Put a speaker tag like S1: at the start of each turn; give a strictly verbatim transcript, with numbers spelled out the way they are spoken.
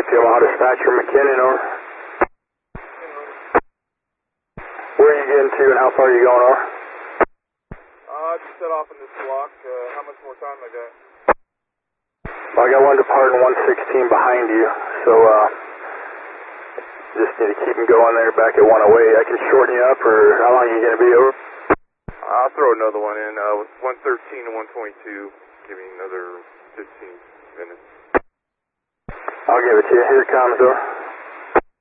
S1: Omaha Dispatcher, McKinnon, over. Where are you getting to and how far are you going, over?
S2: Uh, I just set off in this block. Uh, how much more time I got?
S1: Well, I got one departing one sixteen behind you, so uh, just need to keep them going there back at one oh eight. I can shorten you up, or how long are you going to be, over?
S2: I'll throw another one in. Uh, with one thirteen and one twenty-two, give me another fifteen minutes.
S1: I'll give it to you. Here it comes, over.